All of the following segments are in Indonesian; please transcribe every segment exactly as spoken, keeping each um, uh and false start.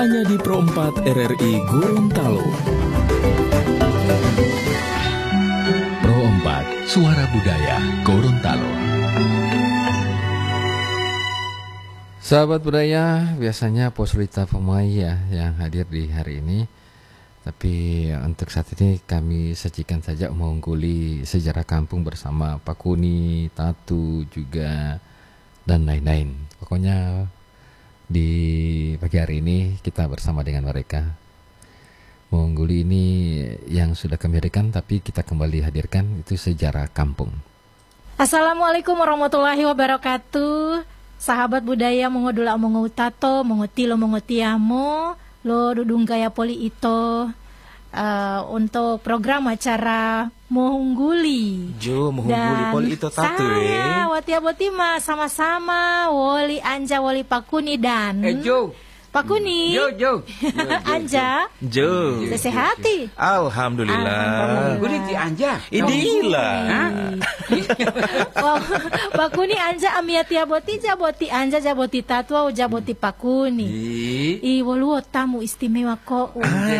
hanya di Pro empat R R I Gorontalo. Pro empat, Suara Budaya Gorontalo. Sahabat budaya, biasanya Posulita Pemai ya yang hadir di hari ini. Tapi untuk saat ini kami sajikan saja mengungguli sejarah kampung bersama Pak Kuni, Tatu juga dan lain-lain. Pokoknya di pagi hari ini kita bersama dengan mereka. Mengungguli ini yang sudah kami hadirkan, tapi kita kembali hadirkan itu sejarah kampung. Assalamualaikum warahmatullahi wabarakatuh. Sahabat budaya mongodula mongo tato, mongo tilo mongo tiamo, lo dudung gaya poli ito. Uh, untuk program acara Mengungguli Jo, Mengungguli poli ito tato saya, Watia Botima, sama-sama Woli Anja, Woli Pakuni dan Eh Jo Pakuni Jo, Jo Anja Jo Sesehati Alhamdulillah. Gue di Anja Idilah Pakuni Anja Amia Tiaboti Jaboti Anja Jaboti Tatwa Jaboti Pakuni I woluo tamu istimewa ko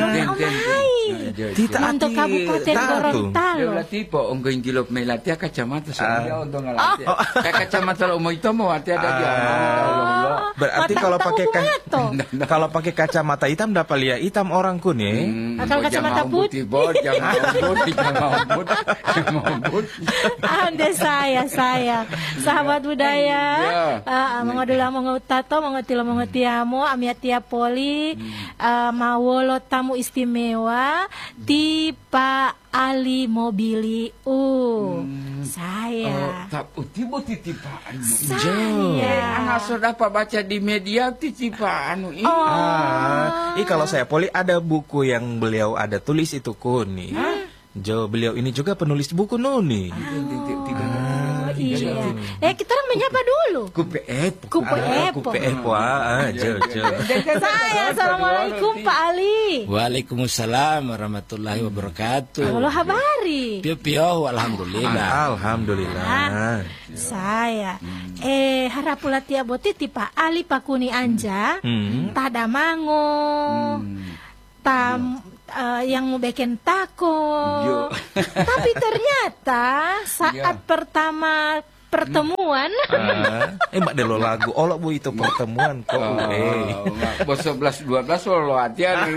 untuk Kabupaten Gorontalo. Dia tipe onggoing gilok melatia kacamata saya untuk ngelatih. Kayak kacamata lo mau itu mau hati ada dia. Berarti kalau pakai kalau pakai kacamata hitam dapat lihat hitam orang kuning. Kalau kacamata putih, jangan putih, jangan putih, jangan putih. Anda saya saya sahabat budaya. Mengodula mengutato mengotilo mengotiamo amiatia poli mawolo tamu istimewa di Pak Ali Mobili uh hmm. saya tak tiba titipaan saya anak sudah dapat baca di media titipaan ini oh. ah, ih kalau saya poli ada buku yang beliau ada tulis itu Kuni Jo, beliau ini juga penulis buku Nuni. Oh, iya. Eh kita orang menyapa dulu. Kupe Epo. Kupe Epo. Kupe Epo. Ah, Jo, Jo. Saya, assalamualaikum Pak Ali. Waalaikumsalam warahmatullahi wabarakatuh. Halo habari. Pio-pio, alhamdulillah. Alhamdulillah. Ah, saya eh harapula tia boti ti Pak Ali Pak Kuni Anja. Hmm. Tadamango. Hmm. Tam Uh, yang mau bikin tako. Tapi ternyata saat Yo. pertama pertemuan uh, eh mbak delo lagu olok bu itu pertemuan kok oh, eh bos sebelas dua belas lo hatian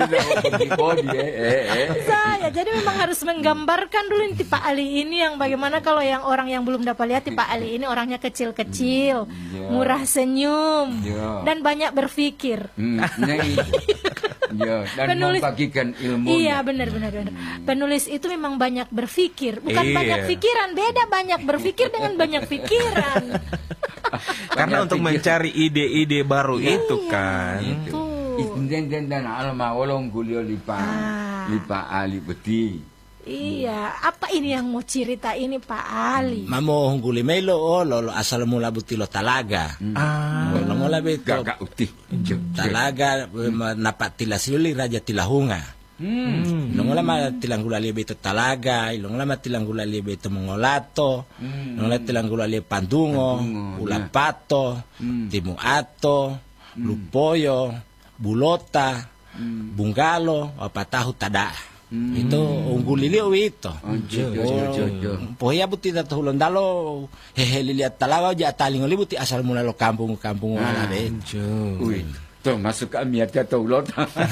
saya jadi memang harus menggambarkan dulu nih Pak Ali ini yang bagaimana kalau yang orang yang belum dapat lihat Pak Ali ini orangnya kecil-kecil yeah. murah senyum yeah. dan banyak berpikir hmm, Ya, dan penulis, membagikan ilmu. Iya benar benar benar. Hmm. Penulis itu memang banyak berpikir, bukan iya. banyak pikiran. Beda banyak berpikir dengan banyak pikiran. Karena untuk mencari ide-ide baru iya, itu kan. Itu. Dan dan dan alma olong gulio lipa ah. lipa ali beti. Iya, apa ini yang mau cerita ini Pak Ali? Mamo hungguli melo oh lo asal mula buti lo talaga. Ah, lo mula beto. Gak uti. Talaga napat tilasuli raja tilahunga. Hmm. Lo mula ma tilanggula li beto talaga, lo mula ma tilanggula li beto mongolato, lo mula tilanggula li pandungo, ulapato, timu ato, lupoyo, bulota, bunggalo, apa tahu tada. Hmm. Itu unggulilio itu. Oh, jo, jo, jo, jo. Pohya buti datu hulondalo hehe lihat talaga ja talingo buti asal mula lo kampung-kampung wala be. Ui, tuh masuk ke amiatnya tuh ulot.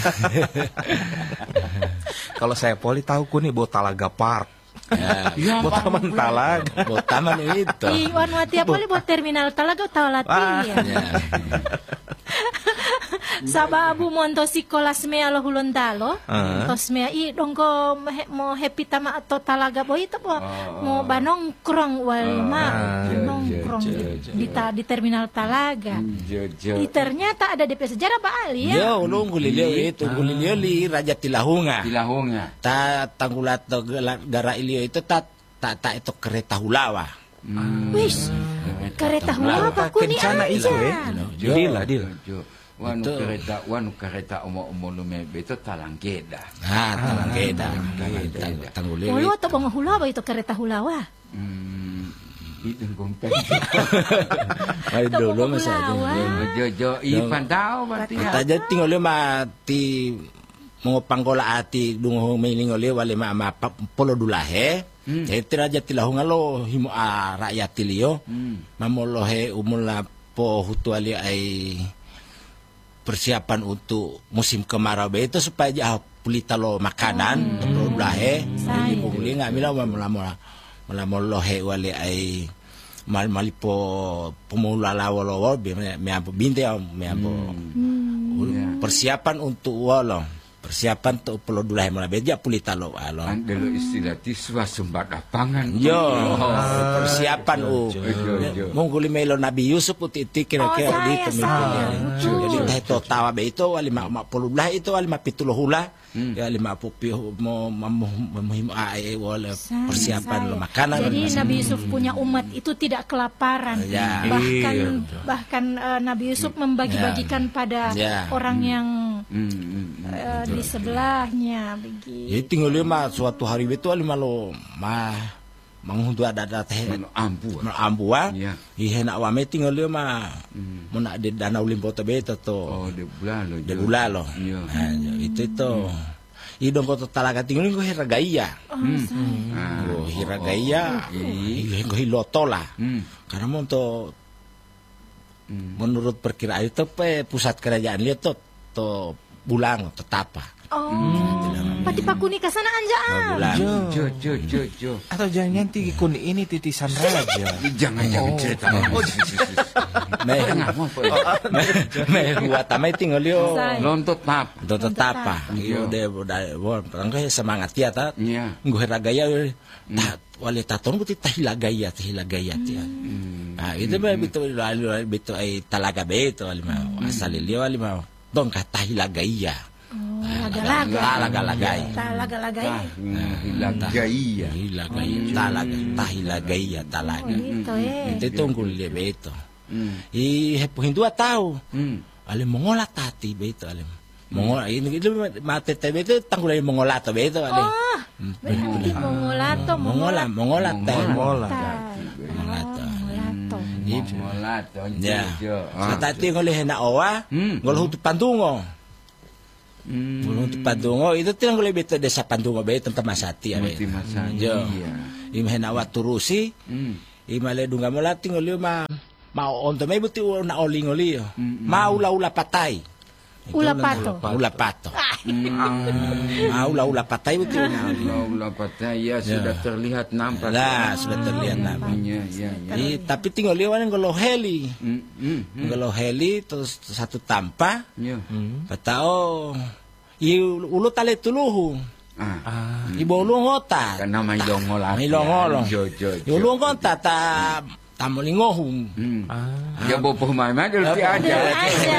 Kalau saya poli tahu Kuni bo Talaga Park. Ya, buat taman talaga. Buat taman itu. Iwan Watia poli buat terminal talaga tahu latihan. Sababu monto sikolas mea lo hulondalo uh. tos mea i dongko mo happy tama atau talaga boy itu po mo banongkrong wal ma nongkrong di di terminal talaga. I ternyata ada D P sejarah Pak Ali ya. Yo ulung gulilio itu gulilio li raja tilahunga. Tilahunga. Ta tanggulat gara ilio itu tak tak tak itu kereta hulawa. Wis kereta hulawa Pak Kuni Kencana itu eh. Dila dila. Wanu kereta, wanu kereta omo-omo lume beto talanggeda. Ah, talanggeda. Tanggulili. Walu atau bang hulawa itu kereta hulawa. Hmm, Itu kompet. Ay dulu Toko masa Pulauan. Jo jo i pandao berarti. Taja tinggal le mati mengopang kola ati dungo mailing ole wale ma ma polo dulahe. Jadi raja tilahunga lo himo a rakyat tilio. Mamolohe umula po hutu ali ai persiapan untuk musim kemarau itu supaya jah pulita lo makanan polo dulahe. Jadi buli nggak mila mula mula mula molohe wale ai mal malipo pemula lawolo be me ampo binte me ampo persiapan untuk walo persiapan untuk polo dulahe mula beja pulita lo alo Andelo istilah tiswa sumbat lapangan. yo persiapan u mongguli melo Nabi Yusuf uti kira-kira di tempat jadi teh to tawa be itu lima mak polo dulahe itu lima pituloh hula ya lima pupi mau memuhim ae wala persiapan lo makanan. Jadi Nabi Yusuf punya umat itu tidak kelaparan. Ya. Bahkan bahkan uh, Nabi Yusuf membagi-bagikan pada Ya. orang yang Hmm. uh, di sebelahnya begitu. Jadi tinggal lima suatu hari itu lima lo mah manghutu ada ada teh Ampu. ambua Ya. ihe nak wame tinggal lima muna de danau limpoto beta to Oh, de bulalo. de bulalo Iya. nah, itu itu idong kota talaga tinggal ko hiragaya Ah. oh hiragaya ihe ko hilotola Hmm. karena mau to menurut perkiraan itu pe pusat kerajaan lihat to to bulang tetapa Oh, pati pakuni kasana anja. bulang Jo jo jo jo. Atau jangan tigi kun ini titisan raja. Jangan jangan cerita. Oh, me me buat tamai tinggal yo lontot tap. do tetapa yo de udah orang semangat ya ta Iya. gue ragaya nah wali taton buti tahilagaya tahilagaya ya ah itu be betul lalu betul ai talaga betul wali mau asal dia wali mau dong tahilagaya Laga-laga. talaga-lagaya Talaga-laga. Hilagaya. hilagaya talaga tahilagaya talaga Gitu eh. itu tunggul dia betul i hepuhin dua tahu Hmm. ale mongola tati betul ale mongola ini itu mate tebe itu tanggul ale mongola to betul ale Oh, berarti mongolato, mongola mongola teh Mola. mongolato. Mongolato. Molato. ya Jo. sa tati ngole hena owa Hmm. ngol hutu pandungo Hmm. ngol hutu pandungo itu tiang ngole beto desa pandungo be tentang masati ya Mati masa. jo Iya. im hena wa turusi Hmm. imale dunga molati ngole ma mau onto me buti na oli ngoli yo mau ula ula patai Ula pato. ula pato mau ula ula patai buti na oli Allah pataya sudah terlihat nampak. lah sudah terlihat nama Iya iya iya. I, tapi tinggal lihat ngolo heli Hmm. Hmm. ngolo heli terus satu tanpa Iya. patao i ulu tale tuluhu Ah. i bolu ngota Karena may longo lah. May longo lo. Jo jo. i ulu ngota ta tamolingohum Hmm. Ya bo po may may dulu ti aja. Aja.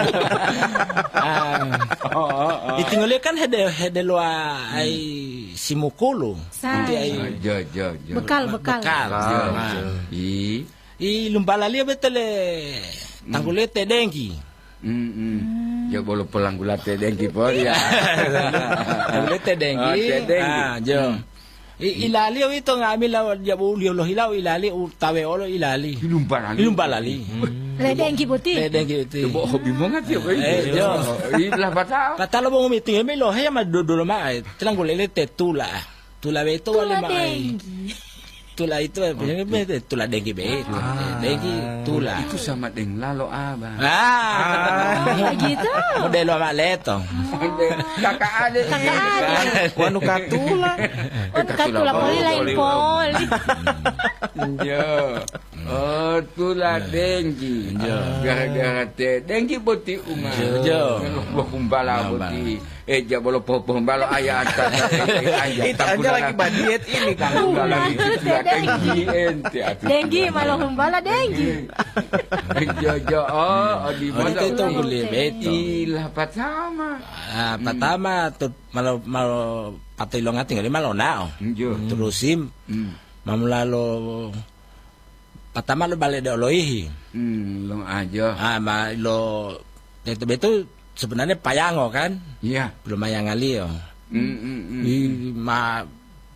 ah Oh oh oh. i tinggal lihat kan hede hede loa ai simukulu Sa- ti ai Jo jo jo. Bekal, bekal. bekal Ah. I. i lumbala lihat betele tanggulete dengki Hmm. Hmm. Ya bolo pelanggulat dengki po ya. tanggulete Ah, dengki te dengki. ah jo I, ilali o ito nga amin law ya bu liyo lo hilaw ilali u tawe olo ilali Ilumban lagi. ilum balali Ledeng kibuti. le dengki Tu ti bo hobi mo nga tiyo. Eh, jo. I lah patao. patalo mo ngumiti me lo heya ma do do ma ai tilangulele te tula tula be to wale Tula ma ai denggi. tula itu punya be tula dengki be dengki tula Itu sama deng lalo abang. ah Oh, gitu. modelo ma leto Kakak ada. Kakak ada. Wanu katula. Oh, katula poli lain poli. Jo. Oh, tula dengki. Gara-gara te dengki boti uma. Jo. Bo kumbala boti. Eh, ja bolo po kumbala ayah atas. Itu aja lagi badiet ini Kang. Lagi tula dengki ente. Denggi malah humbala denggi. Jo jo. Oh, di oh mana itu itu nguli beto Ilah patama. ah pertama tu malo malo patilong ating ngali malo nao Jo. terusim Hmm. mamlalo pertama lo balik de oloihi Hmm, long aja. ah ma lo itu betul sebenarnya payango kan Iya. belum mayang ali yo Hmm, hmm, hmm. I, ma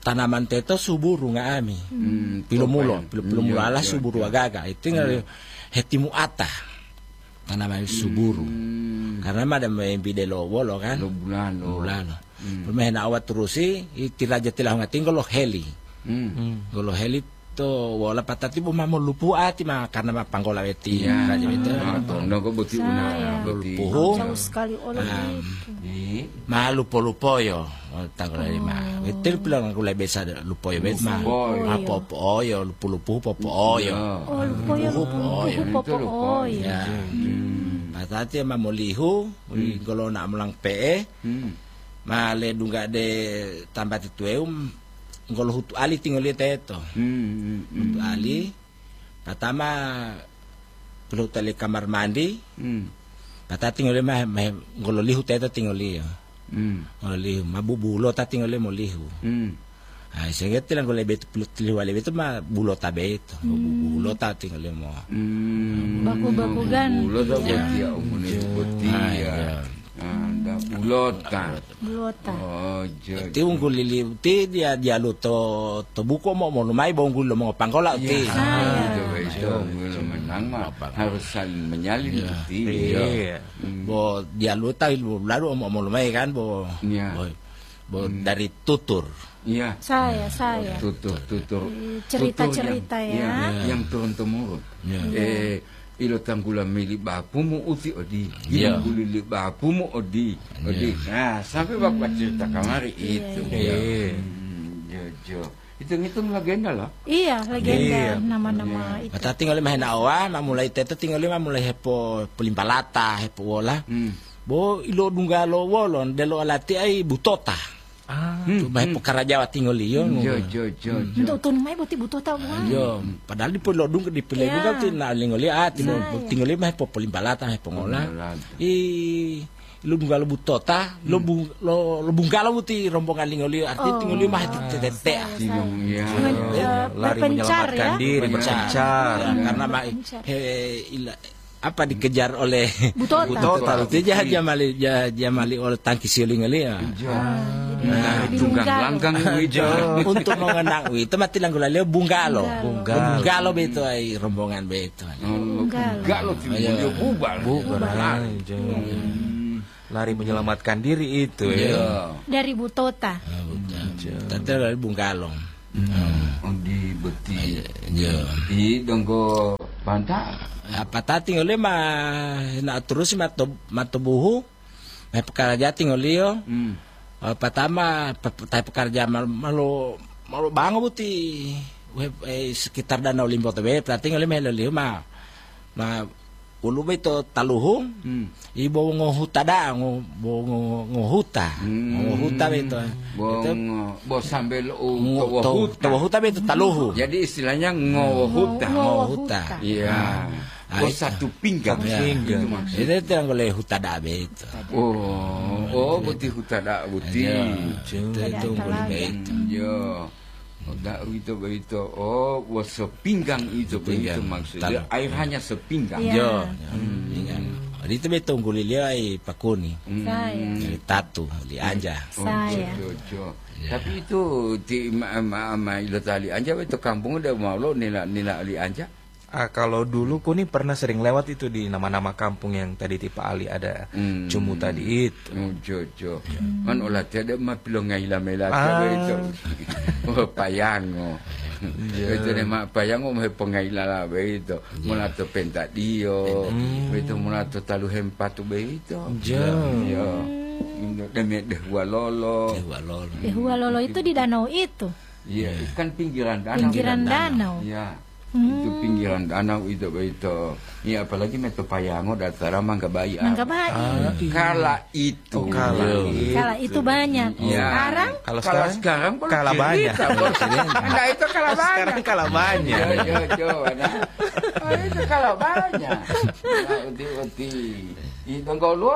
tanaman teto suburu nga ami. Hmm. Pilomulo, pilomulo ala suburu agaga. Itu nga hetimu ata. Tanaman suburu. Hmm. Karena ada membide lo bolo kan. Lo bulan lo. Bulan lo. Permain awat terusi itiraja tilah ngating lo heli. Hmm. Lo heli to wala patati bo mamo lupu ati ma karena ma panggola weti ya raja itu no go boti una lupu jauh sekali oleh itu ma lupo lupo yo tanggola lima betul bilang aku lebih bisa lupo yo bet ma apa apa yo lupu lupu popo yo oh lupo yo lupu popo yo ya patati ma molihu kalau nak melang pe ma le dunga de tambah tueum kalau hutu ali tinggal lihat itu, hmm, hutu hmm. ali, pertama perlu tali kamar mandi, hmm. kata tinggal lihat mah kalau lihu itu tinggal lihat, kalau lihu mabu bulo tak tinggal lihat mau lihu, ah sehingga tilang kalau lebih perlu lihu ali itu mah bulo tabe itu, bulo tak tinggal lihat mau, baku baku gan, bulo tak dia umumnya dia. Ada bulota. Bulota. Oh, jadi unggul lili ti dia dia lu to to buku mau mau lumai bonggul lo mau pangkola ti. Itu itu menang mah harus saling menyalin ti. Bo dia lu tahu lalu mau mau lumai kan bo. Bo dari tutur. Iya. Saya saya. Tutur tutur. Cerita-cerita ya. Yang turun temurun. Eh ilo tanggula milik bapumu uti odi, ilo milik bapumu odi, odi. Nah sampai bapak cerita kamari itu. Jojo, itu ngitung legenda lah. Iya legenda nama-nama itu. Mata tinggal lima awa, ma mulai tete tinggal lima mulai hepo pelimpalata, hepo wola. Bo ilo dunggalo wolon delo alati ai butota. Ah, tu mai perkara Jawa tinggal liyo. Jo jo jo. Untuk tu mai boti butuh tahu kan. Yo, padahal di pulau dung di pilih juga tu na lingoli ati lo tinggal li mai popoli balata mai pengola. I lu dunggalo butota, lo bung lo bunggalo buti rombongan lingoli arti tinggal li mai tete. Lari menyelamatkan diri, berpencar karena mai apa dikejar oleh Butota. Butota itu jah jamali jah jamali oleh tangki siling ali ya. Nah, tunggang langgang itu untuk mengenang itu mati langgula leo bunggalo. Bunggalo beto ai rombongan beto. Bunggalo dia bubar. Bubar. Lari menyelamatkan diri itu ya. Dari Butota. Tante dari bunggalo. Di beti. Ya. Di donggo pantai. Apa tati ngoli mah nak terus mato mato buhu, mai pekerja tinggal liyo. Pertama tai pekerja malu malu bango buti, eh, sekitar danau limbo tebe. Berarti ngoli mah liyo mah, mah ulu beto taluhu, ibu ngohuta da, ngo ngohuta, ngohuta beto. Bo sambil ngohuta, ngohuta beto taluhu. Jadi istilahnya ngohuta, ngohuta. Iya. Oh satu pinggang, pinggang. Itu yang boleh hutada begitu. Oh, oh buti hutada buti. Itu boleh begitu. Ya, udah itu begitu. Oh, was sepinggang itu begitu maksudnya. Air hanya sepinggang. Ya. Itu betul gulilnya ai pakuni. Saya. Tatu di anja. Saya. Tapi itu di ma ma ilo tali anja itu kampung udah mau lo nila nila ali anja. Ah, kalau dulu Kuni pernah sering lewat itu di nama-nama kampung yang tadi tipe Ali ada hmm. Cumu tadi itu. Oh, Jojo. Hmm. Man olah tiada mah pilongai la mela ah. itu. Oh, payango. Yeah. Itu nama payango mah pengaila la begitu. Yeah. Mula tu pentak dio. Hmm. Itu mula tu talu hempat tu begitu. Jo. Ya. Demi dehua lolo. Dehua lolo. Dehua lolo itu di danau itu. Iya, yeah. Kan pinggiran danau. Pinggiran danau. Iya. Hmm. Itu pinggiran danau itu begitu. Ya apalagi metu payango datara mangga bayi. Mangga bayi. Ah, kala itu. Oh, kala, itu. Kala itu banyak. Ya. Sekarang kalau sekarang, sekarang kala banyak. Nah itu kala banyak. Sekarang kala banyak. Jo jo nah. Oh, itu kala banyak. Nah, uti-uti. Itu kalau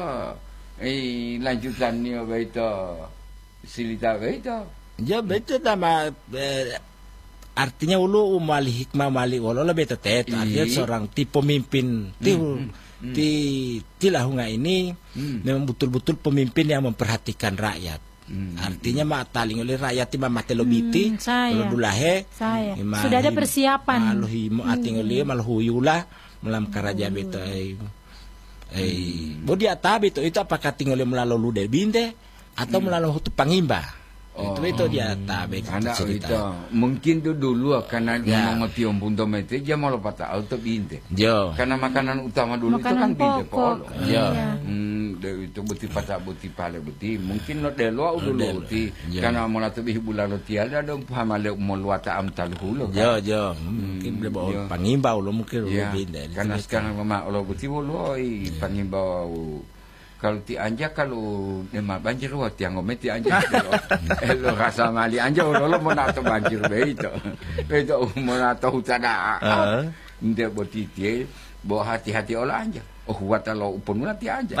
eh lanjutannya begitu. Silita begitu. Ya betul sama artinya ulu umali hikmah mali wala lebih tetet artinya seorang ti pemimpin ti hmm. ti ti lahunga ini hmm. memang betul-betul pemimpin yang memperhatikan rakyat Hmm. Artinya mak taling oleh rakyat tiba mate lobiti, Hmm, saya. kalau dulahe, Saya. ima- Sudah ada him- persiapan. Malu himo ating oleh malu huyula melam karaja beto ay ay bodi atabi itu itu apakah tinggal melalui lude binde atau melalui hutu pangimba. Oh. Itu itu dia tabe Anak cerita. itu mungkin tu dulu karena dia Ya. mau ngetiom punto mete dia mau lepas auto binte. Jo. Karena makanan utama dulu Makanan itu kan binte pokok. polo. Iya. Hmm, de- itu buti pasak buti pale buti. Mungkin lo delo dulu delo. buti. Ya. Karena mau latu bihi bulan lo tiada dong pamale mau luata am talhulo. Jo jo. Mungkin dia bawa jo. pangimba lo mungkin lo Ya. binde. Karena sekarang mama lo buti bolo i pangimbau. Kalau ti anja kalau nema banjir wa ti angome ti anja lo rasa mali anja lo lo monato banjir be itu itu monato hutada nde boti ti bo hati-hati olah anja oh wata lo upun mula ti anja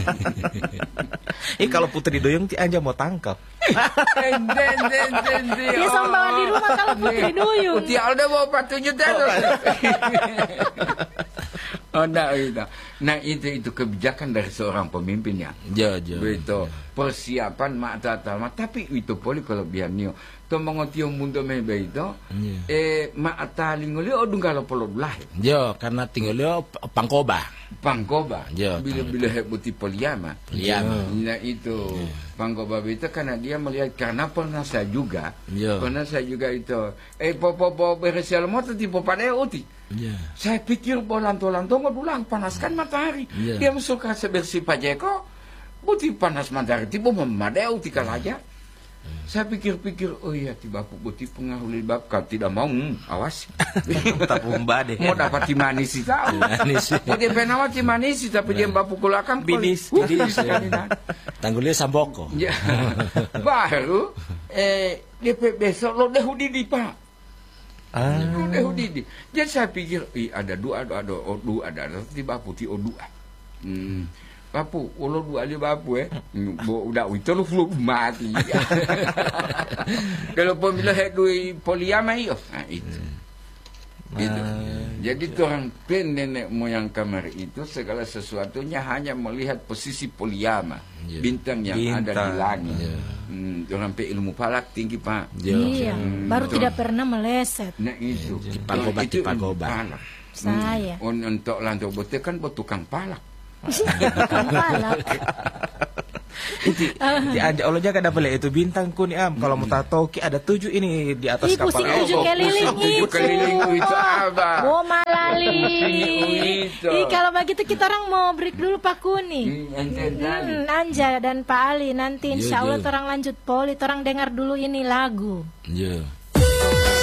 Eh kalau putri doyong ti anja mau tangkap. den den den den Dia sama bawa di rumah kalau putri duyung. ti alda bawa patunya terus Oh, nah, itu. Nah itu itu kebijakan dari seorang pemimpin ya. Jo jo. Begitu persiapan mak tatama tapi itu poli kalau biar nio to mengotio mundo mebe itu Iya. eh mak talingoli odung kalau polo belah Jo karena tinggal lo pangkoba. pangkoba Iya, bila bila hebuti poliama Poliama. nah itu pangkoba itu karena dia melihat karena pernah saya juga Iya. pernah saya juga itu eh popo popo beresial motor tipo pada uti Iya. saya pikir bolanto-lanto ngodulang panaskan matahari. Iya. Dia suka sebersih pajeko, buti panas matahari tiba memadeu tika aja. Saya pikir-pikir, oh iya tiba buti pengaruh bab kau tidak mau, hmm, awas. Tapung bade. Mau dapat timanis sih tahu. Manis. Oh dia penawa timanis tapi dia bapu kulakang Binis. Binis. Tanggulnya samboko. Ya. Baru eh dia pe- besok lo deh di pak. Ah. Udah udidi. Jadi saya pikir, ih ada dua, ada ada oh, dua, ada ada tiba putih oh dua. Hmm. Bapu, ulo dua dia bapu eh. Bo udah itu lu flu mati. Kalau pemilah dua poliama iyo. Nah itu. Itu. Jadi orang pen nenek moyang kamar itu segala sesuatunya hanya melihat posisi poliama, Ya. bintang yang ada di Bintang. langit. Hmm, orang pe ilmu falak tinggi pak. Jo. Iya, baru betul. tidak pernah meleset. Nah itu Tipagoba, itu tipagoba. palak. Saya. Hmm. Untuk lantai bote kan buat tukang palak. Palak. Iti, di anja Allah jaga ada beli itu bintang kun am. Kalau mau tato ki ada tujuh ini di atas Ih, pusing kapal. tujuh Oh, keliling pusing tujuh itu. keliling itu apa? Oh malali. Itu. Ih, kalau begitu kita orang mau break dulu Pak Kuni. Hmm, ente tadi. Hmm, Anja dan Pak Ali nanti insya Iya, Allah iya. orang lanjut poli, orang dengar dulu ini lagu. Jo.